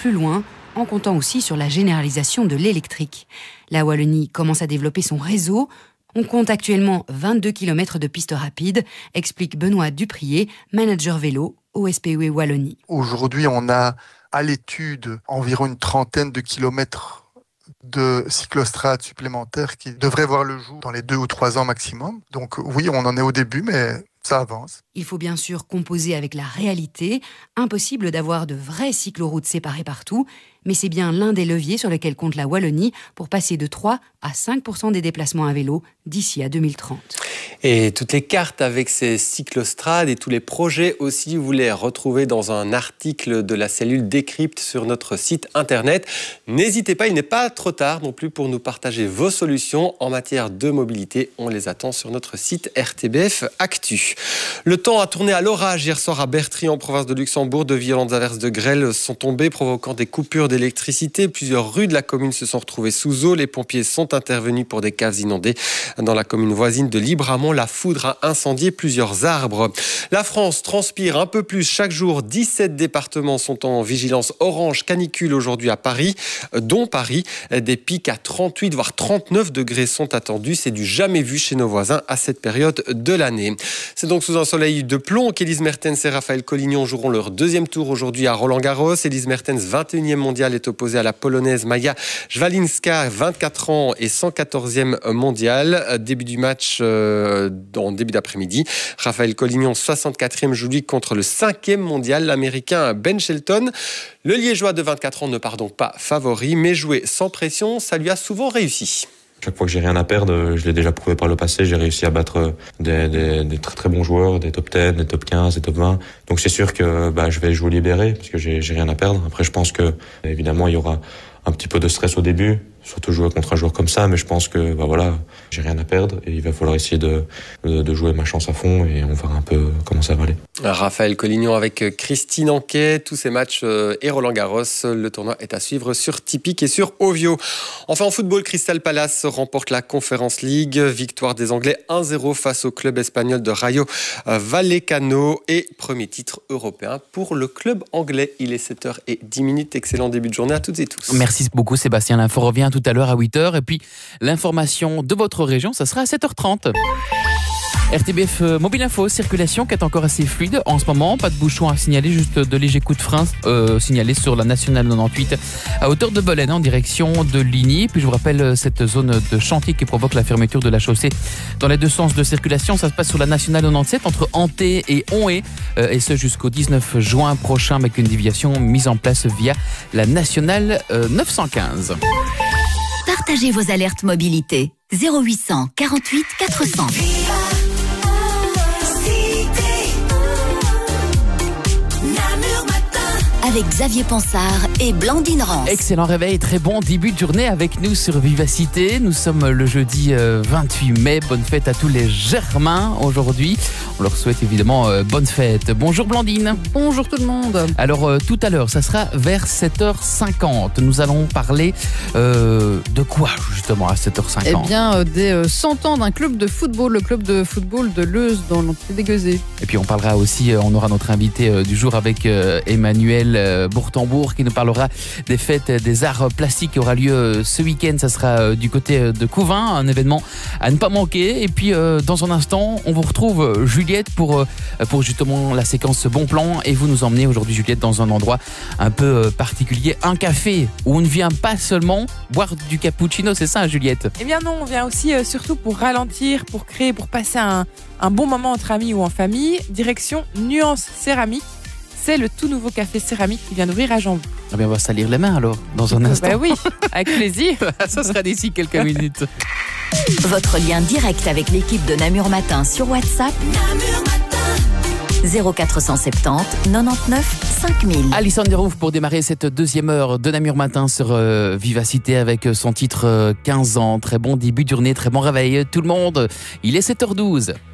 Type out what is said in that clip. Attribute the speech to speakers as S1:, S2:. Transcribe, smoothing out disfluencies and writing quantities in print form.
S1: plus loin, en comptant aussi sur la généralisation de l'électrique. La Wallonie commence à développer son réseau. On compte actuellement 22 km de pistes rapides, explique Benoît Duprier, manager vélo au SPE Wallonie.
S2: Aujourd'hui, on a à l'étude environ une trentaine de kilomètres de cyclostrades supplémentaires qui devraient voir le jour dans les 2 ou 3 ans maximum. Donc oui, on en est au début, mais ça avance.
S1: Il faut bien sûr composer avec la réalité. Impossible d'avoir de vraies cycloroutes séparées partout, mais c'est bien l'un des leviers sur lesquels compte la Wallonie pour passer de 3 à 5% des déplacements à vélo d'ici à 2030.
S3: Et toutes les cartes avec ces cyclostrades et tous les projets aussi, vous les retrouvez dans un article de la cellule Décrypte sur notre site internet. N'hésitez pas, il n'est pas trop tard non plus pour nous partager vos solutions en matière de mobilité. On les attend sur notre site RTBF Actu. Le temps a tourné à l'orage hier soir à Bertry en province de Luxembourg. De violentes averses de grêle sont tombées provoquant des coupures d'électricité. Plusieurs rues de la commune se sont retrouvées sous eau. Les pompiers sont intervenus pour des caves inondées. Dans la commune voisine de Libramont, la foudre a incendié plusieurs arbres. La France transpire un peu plus chaque jour. 17 départements sont en vigilance orange canicule aujourd'hui à Paris, dont Paris. Des pics à 38 voire 39 degrés sont attendus. C'est du jamais vu chez nos voisins à cette période de l'année. C'est donc sous un soleil de plomb qu'Elise Mertens et Raphaël Collignon joueront leur deuxième tour aujourd'hui à Roland-Garros. Elise Mertens, 21e mondiale, est opposée à la Polonaise Maja Jwalinska, 24 ans et 114e mondiale. Début du match en début d'après-midi. Raphaël Collignon, 64e, joue lui contre le 5e mondial, l'Américain Ben Shelton. Le Liégeois de 24 ans ne part donc pas favori, mais jouer sans pression, ça lui a souvent réussi.
S4: Chaque fois que j'ai rien à perdre, je l'ai déjà prouvé par le passé, j'ai réussi à battre des très très bons joueurs, des top 10, des top 15, des top 20. Donc c'est sûr que je vais jouer libéré parce que j'ai rien à perdre. Après je pense que évidemment il y aura un petit peu de stress au début, surtout jouer contre un joueur comme ça, mais je pense que j'ai rien à perdre et il va falloir essayer de jouer ma chance à fond et on verra un peu comment ça va aller.
S3: Raphaël Collignon avec Christine Anquet, tous ces matchs et Roland-Garros. Le tournoi est à suivre sur Tipeee et sur Ovio. Enfin en football, Crystal Palace remporte la Conference League. Victoire des Anglais 1-0 face au club espagnol de Rayo Vallecano et premier titre européen pour le club anglais. Il est 7h10. Excellent début de journée à toutes et tous.
S5: Merci beaucoup Sébastien. L'info revient tout à l'heure à 8h et puis l'information de votre région, ça sera à 7h30. RTBF Mobile Info, circulation qui est encore assez fluide en ce moment, pas de bouchons à signaler, juste de légers coups de frein signalés sur la Nationale 98 à hauteur de Belen en direction de Ligny. Puis je vous rappelle cette zone de chantier qui provoque la fermeture de la chaussée dans les deux sens de circulation. Ça se passe sur la Nationale 97 entre Hanté et Onhé et ce jusqu'au 19 juin prochain avec une déviation mise en place via la Nationale 915.
S6: Partagez vos alertes mobilité 0800 48 400. Avec Xavier Ponsard et Blandine Rance.
S5: Excellent réveil, très bon début de journée avec nous sur Vivacité. Nous sommes le jeudi 28 mai. Bonne fête à tous les Germains aujourd'hui. On leur souhaite évidemment bonne fête. Bonjour Blandine.
S7: Bonjour tout le monde.
S5: Alors tout à l'heure, ça sera vers 7h50. Nous allons parler de quoi justement à 7h50 ?
S7: Eh bien des 100 ans d'un club de football, le club de football de Leuze dans l'entité des Gueusés.
S5: Et puis on parlera aussi, on aura notre invité du jour avec Emmanuel Bourtambourg qui nous parlera des fêtes des arts plastiques qui aura lieu ce week-end. Ça sera du côté de Couvain, un événement à ne pas manquer. Et puis dans un instant, on vous retrouve Juliette pour justement la séquence Bon Plan. Et vous nous emmenez aujourd'hui Juliette dans un endroit un peu particulier, un café où on ne vient pas seulement boire du cappuccino, c'est ça Juliette ?
S8: Eh bien non, on vient aussi surtout pour ralentir, pour créer, pour passer un bon moment entre amis ou en famille. Direction Nuance Céramique. C'est le tout nouveau café céramique qui vient d'ouvrir à Janvier.
S5: Eh bien, on va salir les mains alors, dans un instant.
S8: Ben oui, avec plaisir.
S5: Ça sera d'ici quelques minutes.
S6: Votre lien direct avec l'équipe de Namur Matin sur WhatsApp. Namur Matin. 0470 99 5000.
S5: Alison Derouf pour démarrer cette deuxième heure de Namur Matin sur Vivacité avec son titre 15 ans. Très bon début de journée, très bon réveil tout le monde. Il est 7h12.